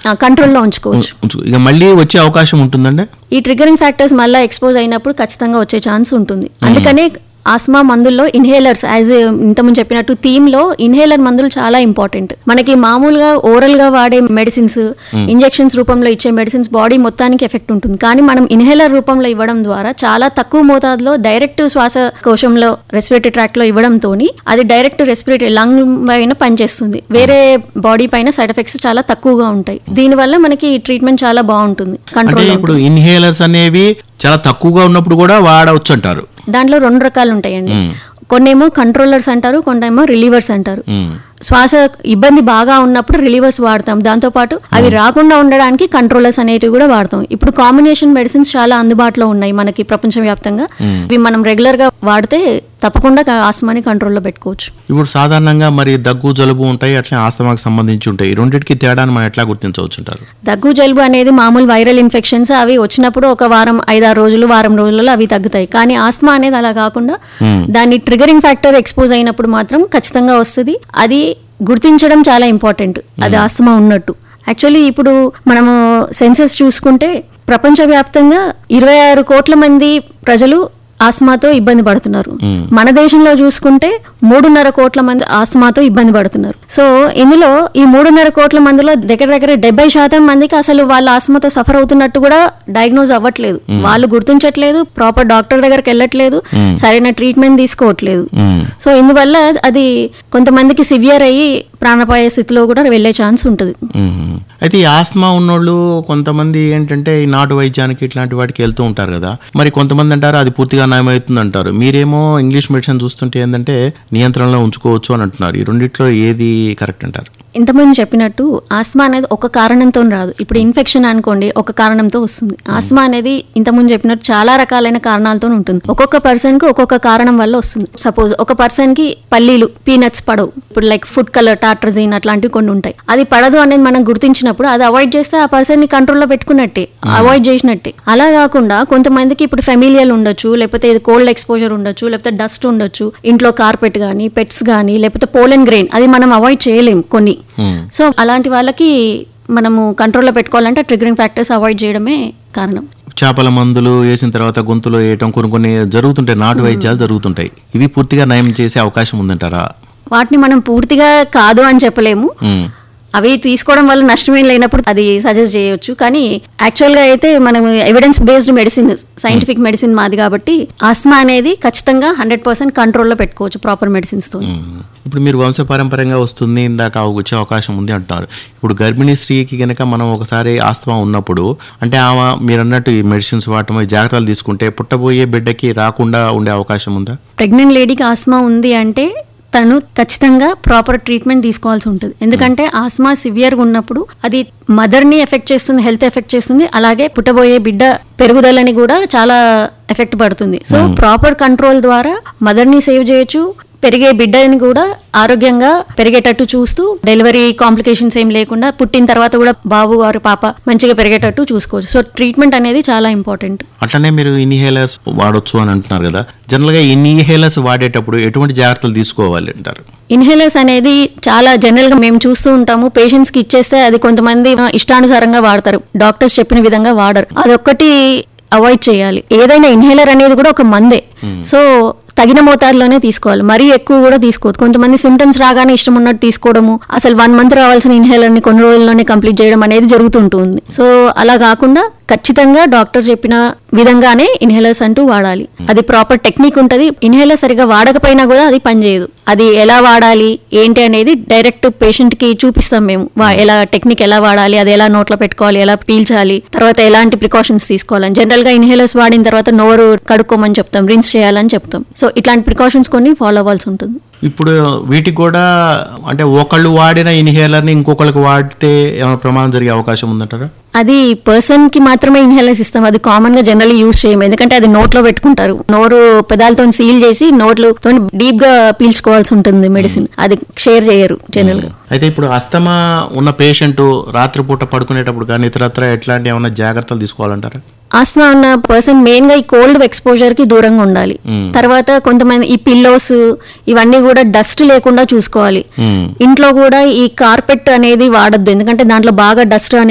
కంట్రోల్లో ఉంచుకోవచ్చు. ఇక మళ్ళీ వచ్చే అవకాశం ఉంటుందండి. ఈ ట్రిగరింగ్ ఫ్యాక్టర్స్ మళ్ళీ ఎక్స్పోజ్ అయినప్పుడు ఖచ్చితంగా వచ్చే ఛాన్స్ ఉంటుంది. అందుకనే ఆస్మా మందుల్లో ఇన్హేలర్స్ యాజ్ ఇంతకుముందు చెప్పినట్టు థీమ్ లో ఇన్హేలర్ మందులు చాలా ఇంపార్టెంట్. మనకి మామూలుగా ఓరల్ గా వాడే మెడిసిన్స్, ఇంజెక్షన్స్ రూపంలో ఇచ్చే మెడిసిన్స్ బాడీ మొత్తానికి ఎఫెక్ట్ ఉంటుంది. కానీ మనం ఇన్హేలర్ రూపంలో ఇవ్వడం ద్వారా చాలా తక్కువ మోతాదులో డైరెక్ట్ శ్వాసకోశంలో రెస్పిరేటరీ ట్రాక్ట్ లో ఇవ్వడంతో అది డైరెక్ట్ రెస్పిరేటరీ లంగ్ పైన పనిచేస్తుంది. వేరే బాడీ పైన సైడ్ ఎఫెక్ట్స్ చాలా తక్కువగా ఉంటాయి. దీనివల్ల మనకి ట్రీట్మెంట్ చాలా బాగుంటుంది. కంట్రోల్. ఇప్పుడు ఇన్హేలర్స్ అనేవి చాలా తక్కువగా ఉన్నప్పుడు కూడా వాడవచ్చు అంటారు. దాంట్లో 2 రకాలు ఉంటాయండి. కొన్నేమో కంట్రోలర్స్ అంటారు, కొన్నేమో రిలీవర్స్ అంటారు. శ్వాస ఇబ్బంది బాగా ఉన్నప్పుడు రిలీవర్స్ వాడతాం. దాంతోపాటు అవి రాకుండా ఉండడానికి కంట్రోలర్స్ అనేటివి కూడా వాడతాం. ఇప్పుడు కాంబినేషన్ మెడిసిన్స్ చాలా అందుబాటులో ఉన్నాయి మనకి ప్రపంచవ్యాప్తంగా. ఇవి మనం రెగ్యులర్ గా వాడితే తప్పకుండా ఆస్తమాని కంట్రోల్లో పెట్టుకోవచ్చు. ఇప్పుడు సాధారణంగా మరి దగ్గు జలుబు ఉంటాయి, అట్లా ఆస్తమాకి సంబంధించి ఉంటాయి. రెండింటికి తేడాను మనం ఎట్లా గుర్తించవచ్చు అంటారు? దగ్గు జలుబు అనేది మామూలు వైరల్ ఇన్ఫెక్షన్స్. అవి వచ్చినప్పుడు ఒక వారం 5-6 రోజులు వారం రోజులలో అవి తగ్గుతాయి. కానీ ఆస్తమా అనేది అలా కాకుండా దాని ట్రిగరింగ్ ఫ్యాక్టర్ ఎక్స్పోజ్ అయినప్పుడు మాత్రం ఖచ్చితంగా వస్తుంది. అది గుర్తించడం చాలా ఇంపార్టెంట్, అది ఆస్తమా ఉన్నట్టు. యాక్చువల్లీ ఇప్పుడు మనము సెన్సస్ చూసుకుంటే ప్రపంచవ్యాప్తంగా 26 కోట్ల మంది ప్రజలు ఆస్తమాతో ఇబ్బంది పడుతున్నారు. మన దేశంలో చూసుకుంటే 3.5 కోట్ల మంది ఆస్తమాతో ఇబ్బంది పడుతున్నారు. సో ఇందులో ఈ 3.5 కోట్ల మందిలో దగ్గర 70% మందికి అసలు వాళ్ళ ఆస్తమాతో సఫర్ అవుతున్నట్టు కూడా డయాగ్నోజ్ అవ్వట్లేదు. వాళ్ళు గుర్తించట్లేదు, ప్రాపర్ డాక్టర్ దగ్గరికి వెళ్ళట్లేదు, సరైన ట్రీట్మెంట్ తీసుకోవట్లేదు. సో ఇందువల్ల అది కొంతమందికి సివియర్ అయ్యి ప్రాణాపాయ స్థితిలో కూడా వెళ్లే ఛాన్స్ ఉంటుంది. అయితే ఈ ఆస్తమా ఉన్నోళ్ళు కొంతమంది ఏంటంటే ఈ నాటు వైద్యానికి ఇట్లాంటి వాటికి వెళ్తూ ఉంటారు కదా. మరి కొంతమంది అంటారు అది పూర్తిగా నయమవుతుంది అంటారు. మీరేమో ఇంగ్లీష్ మెడిసిన్ చూస్తుంటే ఏంటంటే నియంత్రణలో ఉంచుకోవచ్చు అని అంటున్నారు. ఈ రెండిట్లో ఏది కరెక్ట్ అంటారు? ఇంతకుముందు చెప్పినట్టు ఆస్తమా అనేది ఒక కారణంతో రాదు. ఇప్పుడు ఇన్ఫెక్షన్ అనుకోండి, ఒక కారణంతో వస్తుంది. ఆస్తమా అనేది ఇంతకుముందు చెప్పినట్టు చాలా రకాలైన కారణాలతో ఉంటుంది. ఒక్కొక్క పర్సన్ కి ఒక్కొక్క కారణం వల్ల వస్తుంది. సపోజ్ ఒక పర్సన్ కి పల్లీలు పీనట్స్ పడవు, ఇప్పుడు లైక్ ఫుడ్ కలర్ టాట్రజిన్ అట్లాంటివి కొన్ని ఉంటాయి. అది పడదు అనేది మనం గుర్తించినప్పుడు అది అవాయిడ్ చేస్తే ఆ పర్సన్ ని కంట్రోల్లో పెట్టుకున్నట్టే, అవాయిడ్ చేసినట్టే. అలా కాకుండా కొంతమందికి ఇప్పుడు ఫెమిలియల్ ఉండొచ్చు, లేకపోతే కోల్డ్ ఎక్స్పోజర్ ఉండొచ్చు, లేకపోతే డస్ట్ ఉండొచ్చు, ఇంట్లో కార్పెట్ గానీ పెట్స్ గానీ, లేకపోతే పోలెన్ గ్రెయిన్, అది మనం అవాయిడ్ చేయలేం కొన్ని. సో అలాంటి వాళ్ళకి మనము కంట్రోల్లో పెట్టుకోవాలంటే ట్రిగరింగ్ ఫ్యాక్టర్స్ అవాయిడ్ చేయడమే కారణం. చేపల మందులు వేసిన తర్వాత గొంతులో వేయటం కొన్ని జరుగుతుంటాయి, నాటు వైద్యాలు జరుగుతుంటాయి. ఇవి పూర్తిగా నయం చేసే అవకాశం ఉందంటారా? వాటిని మనం పూర్తిగా కాదు అని చెప్పలేము. అవి తీసుకోవడం వల్ల నష్టమేం లేనప్పుడు అది సజెస్ట్ చేయొచ్చు. కానీ యాక్చువల్ గా అయితే మనం evidence based medicine, scientific medicine మాది కాబట్టి ఆస్తమా అనేది ఖచ్చితంగా 100% కంట్రోల్లో పెట్టుకోవచ్చు ప్రాపర్ మెడిసిన్స్ తో. ఇప్పుడు మీరు వంశపారంపర్యంగా వస్తుంది ఇందాక వచ్చే అవకాశం ఉంది అంటున్నారు. ఇప్పుడు గర్భిణీ స్త్రీకి కనుక మనం ఒకసారి ఆస్తమా ఉన్నప్పుడు అంటే ఆమె మీరు అన్నట్టు ఈ మెడిసిన్స్ వాడటం, జాగ్రత్తలు తీసుకుంటే పుట్టబోయే బిడ్డకి రాకుండా ఉండే అవకాశం ఉందా? ప్రెగ్నెంట్ లేడీకి ఆస్తమా ఉంది అంటే తను ఖచ్చితంగా ప్రాపర్ ట్రీట్మెంట్ తీసుకోవాల్సి ఉంటుంది. ఎందుకంటే ఆస్మా సివియర్గా ఉన్నప్పుడు అది మదర్ని ఎఫెక్ట్ చేస్తుంది, హెల్త్ ఎఫెక్ట్ చేస్తుంది, అలాగే పుట్టబోయే బిడ్డ పెరుగుదలని కూడా చాలా ఎఫెక్ట్ పడుతుంది. సో ప్రాపర్ కంట్రోల్ ద్వారా మదర్ని సేవ్ చేయొచ్చు, పెరిగే బిడ్డని కూడా ఆరోగ్యంగా పెరిగేటట్టు చూస్తూ డెలివరీ కాంప్లికేషన్స్ ఏం లేకుండా పుట్టిన తర్వాత కూడా బాబు వారు పాప మంచిగా పెరిగేటట్టు చూసుకోవచ్చు. సో ట్రీట్మెంట్ అనేది చాలా ఇంపార్టెంట్. అట్లనే మీరు ఇన్హేలర్స్ వాడొచ్చు అని అంటున్నారు కదా. జనరల్ గా ఇన్హేలర్స్ వాడేటప్పుడు ఎటువంటి జాగ్రత్తలు తీసుకోవాలి అంటారు? ఇన్హేలర్స్ అనేది చాలా జనరల్ గా మేము చూస్తూ ఉంటాము. పేషెంట్స్ కి ఇచ్చేస్తే అది కొంతమంది ఇష్టానుసారంగా వాడతారు, డాక్టర్స్ చెప్పిన విధంగా వాడరు. అదొక్కటి అవాయిడ్ చేయాలి. ఏదైనా ఇన్హేలర్ అనేది కూడా ఒక మందే. సో తగిన మోతాదులోనే తీసుకోవాలి, మరీ ఎక్కువ కూడా తీసుకోవద్దు. కొంతమంది సిమ్టమ్స్ రాగానే ఇష్టం ఉన్నట్టు తీసుకోవడము, అసలు 1 month రావాల్సిన ఇన్హేలర్ ని కొన్ని రోజుల్లోనే కంప్లీట్ చేయడం అనేది జరుగుతుంటుంది. సో అలా కాకుండా ఖచ్చితంగా డాక్టర్ చెప్పిన విధంగానే ఇన్హేలర్స్ అంటూ వాడాలి. అది ప్రాపర్ టెక్నిక్ ఉంటుంది. ఇన్హేలర్ సరిగా వాడకపోయినా కూడా అది పనిచేయదు. అది ఎలా వాడాలి ఏంటి అనేది డైరెక్ట్ పేషెంట్ కి చూపిస్తాం మేము. ఎలా టెక్నిక్ ఎలా వాడాలి, అది ఎలా నోట్లో పెట్టుకోవాలి, ఎలా పీల్చాలి, తర్వాత ఎలాంటి ప్రికాషన్స్ తీసుకోవాలని. జనరల్ గా ఇన్హేలర్స్ వాడిన తర్వాత నోరు కడుక్కోమని చెప్తాం, రిన్స్ చేయాలని చెప్తాం. సో ఇట్లాంటి ప్రికాషన్స్ కొన్ని ఫాలో అవ్వాల్సి ఉంటుంది. ఇప్పుడు వీటికి కూడా అంటే ఒకళ్ళు వాడిన ఇన్హేలర్ ని ఇంకొకళ్ళకి వాడితే ఏమైనా ప్రమాదం జరిగే అవకాశం ఉందంటారా? అది పర్సన్ కి మాత్రమే ఇన్హేలర్స్ ఇస్తాం, అది కామన్ గా జనరల్లీ యూజ్ చేయము. ఎందుకంటే అది నోట్లో పెట్టుకుంటారు, నోరు పెదాలతో సీల్ చేసి నోట్లతో డీప్ గా పీల్చుకోవాల్సి ఉంటుంది మెడిసిన్, అది షేర్ చేయరు జనరల్ గా. అయితే ఇప్పుడు అస్తమా ఉన్న పేషెంట్ రాత్రిపూట పడుకునేటప్పుడు కానీ ఇతరత్ర ఎట్లాంటి ఏమైనా జాగ్రత్తలు తీసుకోవాలంటారా? ఆస్మా ఉన్న పర్సన్ మెయిన్ గా ఈ కోల్డ్ ఎక్స్పోజర్ కి దూరంగా ఉండాలి. తర్వాత కొంతమంది ఈ పిల్లోస్ ఇవన్నీ కూడా డస్ట్ లేకుండా చూసుకోవాలి. ఇంట్లో కూడా ఈ కార్పెట్ అనేది వాడద్దు, ఎందుకంటే దాంట్లో బాగా డస్ట్ అనేది